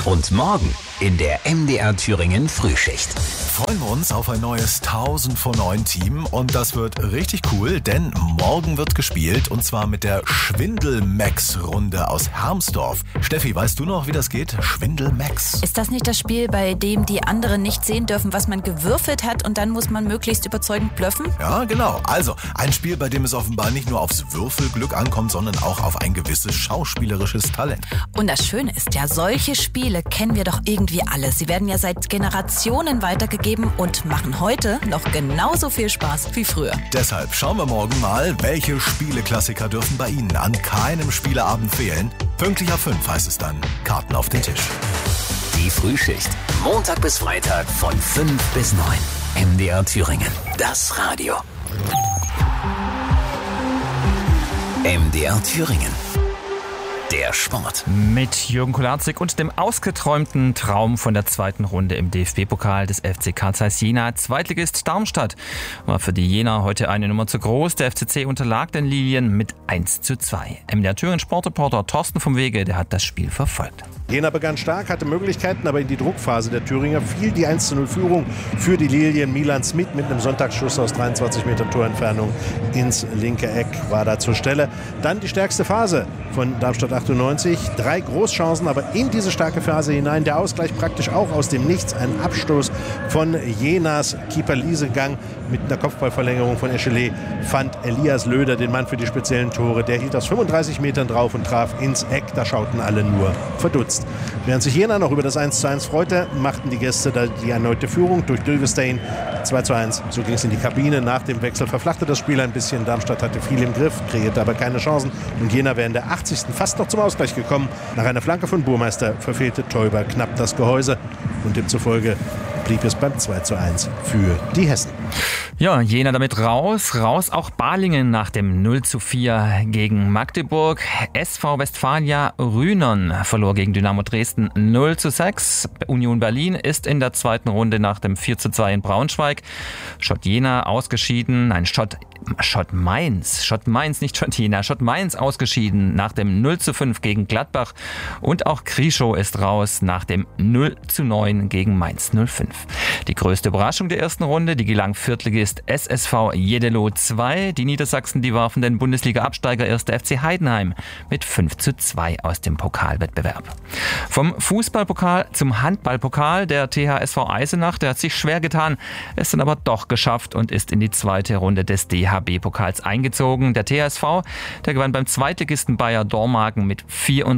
Und morgen in der MDR Thüringen Frühschicht. Freuen wir uns auf ein neues 1000 vor 9 Team und das wird richtig cool, denn morgen wird gespielt und zwar mit der Schwindel-Max-Runde aus Hermsdorf. Steffi, weißt du noch, wie das geht? Schwindel-Max. Ist das nicht das Spiel, bei dem die anderen nicht sehen dürfen, was man gewürfelt hat und dann muss man möglichst überzeugend blöffen? Ja, genau. Also ein Spiel, bei dem es offenbar nicht nur aufs Würfelglück ankommt, sondern auch auf ein gewisses schauspielerisches Talent. Und das Schöne ist ja, solche Spiele kennen wir doch irgendwie alle. Sie werden ja seit Generationen weitergegeben und machen heute noch genauso viel Spaß wie früher. Deshalb schauen wir morgen mal, welche Spieleklassiker dürfen bei Ihnen an keinem Spieleabend fehlen. Pünktlich ab 5 heißt es dann Karten auf den Tisch. Die Frühschicht. Montag bis Freitag von 5 bis 9. MDR Thüringen. Das Radio. MDR Thüringen. Der Sport. Mit Jürgen Kolarzig und dem ausgeträumten Traum von der zweiten Runde im DFB-Pokal des FC Carl Zeiss Jena. Zweitligist Darmstadt war für die Jena heute eine Nummer zu groß. Der FCC unterlag den Lilien mit 1:2. MDR Thüringen Sportreporter Thorsten vom Wege, der hat das Spiel verfolgt. Jena begann stark, hatte Möglichkeiten, aber in die Druckphase der Thüringer fiel die 1:0-Führung für die Lilien. Milan Smith mit einem Sonntagsschuss aus 23 Metern Torentfernung ins linke Eck war da zur Stelle. Dann die stärkste Phase von Darmstadt 98. 3 Großchancen, aber in diese starke Phase hinein. Der Ausgleich praktisch auch aus dem Nichts. Ein Abstoß von Jenas Keeper Liesegang mit einer Kopfballverlängerung von Eschelet fand Elias Löder den Mann für die speziellen Tore. Der hielt aus 35 Metern drauf und traf ins Eck. Da schauten alle nur verdutzt. Während sich Jena noch über das 1:1 freute, machten die Gäste da die erneute Führung durch Dülvestein 2:1. So ging es in die Kabine. Nach dem Wechsel verflachte das Spiel ein bisschen. Darmstadt hatte viel im Griff, kreierte aber keine Chancen. Und Jena wäre in der 80. fast noch zum Ausgleich gekommen. Nach einer Flanke von Burmeister verfehlte Teuber knapp das Gehäuse. Und demzufolge blieb es beim 2:1 für die Hessen. Ja, Jena damit raus auch Balingen nach dem 0:4 gegen Magdeburg. SV Westfalia Rhynern verlor gegen Dynamo Dresden 0:6. Union Berlin ist in der zweiten Runde nach dem 4:2 in Braunschweig. Schott Jena ausgeschieden, Schott Mainz ausgeschieden nach dem 0:5 gegen Gladbach und auch Krischow ist raus nach dem 0:9 gegen Mainz 05. Die größte Überraschung der ersten Runde, die gelang Viertligist SSV Jeddelo 2. Die Niedersachsen, die warfen den Bundesliga-Absteiger 1. FC Heidenheim mit 5:2 aus dem Pokalwettbewerb. Vom Fußballpokal zum Handballpokal. Der THSV Eisenach, der hat sich schwer getan, es dann aber doch geschafft und ist in die zweite Runde des DHB-Pokals eingezogen. Der THSV, der gewann beim Zweitligisten Bayer Dormagen mit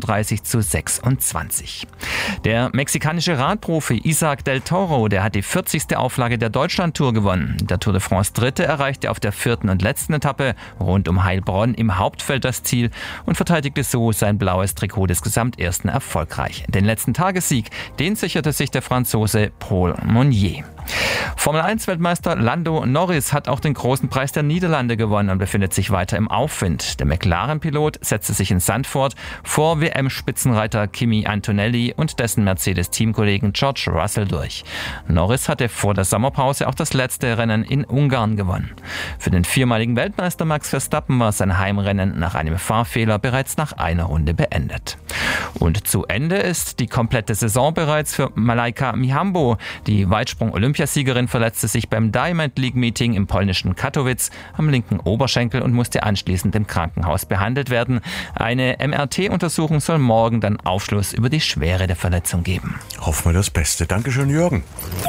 34:26. Der mexikanische Radprofi Isaac del Toro, der hat die 40. Auflage der Deutschlandtour gewonnen. Der Tour de France Dritte erreichte auf der 4. und letzten Etappe rund um Heilbronn im Hauptfeld das Ziel und verteidigte so sein blaues Trikot des Gesamtersten erfolgreich. Den letzten Tagessieg, den sicherte sich der Franzose Paul Monnier. Formel-1-Weltmeister Lando Norris hat auch den großen Preis der Niederlande gewonnen und befindet sich weiter im Aufwind. Der McLaren-Pilot setzte sich in Zandvoort vor WM-Spitzenreiter Kimi Antonelli und dessen Mercedes-Teamkollegen George Russell durch. Norris hatte vor der Sommerpause auch das letzte Rennen in Ungarn gewonnen. Für den viermaligen Weltmeister Max Verstappen war sein Heimrennen nach einem Fahrfehler bereits nach einer Runde beendet. Und zu Ende ist die komplette Saison bereits für Malaika Mihambo. Die Weitsprung-Olympiasiegerin verletzte sich beim Diamond League Meeting im polnischen Katowice am linken Oberschenkel und musste anschließend im Krankenhaus behandelt werden. Eine MRT-Untersuchung soll morgen dann Aufschluss über die Schwere der Verletzung geben. Hoffen wir das Beste. Dankeschön, Jürgen.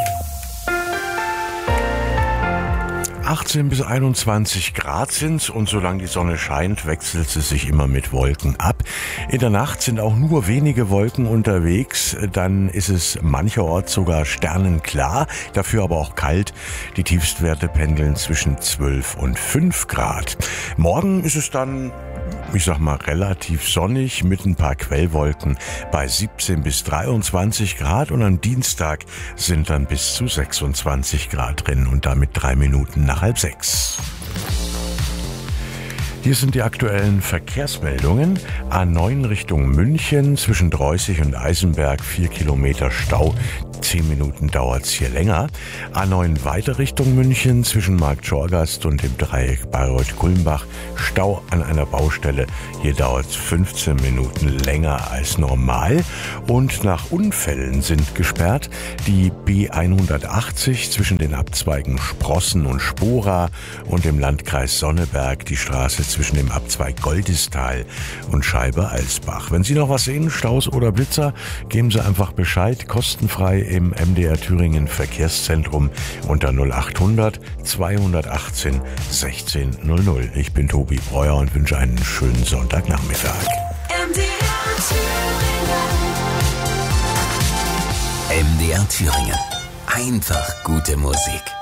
18 bis 21 Grad sind's und solange die Sonne scheint, wechselt sie sich immer mit Wolken ab. In der Nacht sind auch nur wenige Wolken unterwegs, dann ist es mancherorts sogar sternenklar, dafür aber auch kalt. Die Tiefstwerte pendeln zwischen 12 und 5 Grad. Morgen ist es dann, ich sag mal, relativ sonnig mit ein paar Quellwolken bei 17 bis 23 Grad und am Dienstag sind dann bis zu 26 Grad drin und damit 3 Minuten nach 5:30. Hier sind die aktuellen Verkehrsmeldungen. A9 Richtung München zwischen Dreußig und Eisenberg 4 Kilometer Stau. 10 Minuten dauert's hier länger. A9 weiter Richtung München zwischen Marktschorgast und dem Dreieck Bayreuth-Kulmbach. Stau an einer Baustelle. Hier dauert's 15 Minuten länger als normal. Und nach Unfällen sind gesperrt die B180 zwischen den Abzweigen Sprossen und Spora und im Landkreis Sonneberg die Straße zwischen dem Abzweig Goldistal und Scheibe-Alsbach. Wenn Sie noch was sehen, Staus oder Blitzer, geben Sie einfach Bescheid, kostenfrei im MDR Thüringen Verkehrszentrum unter 0800 218 1600. Ich bin Tobi Breuer und wünsche einen schönen Sonntagnachmittag. MDR Thüringen. Einfach gute Musik.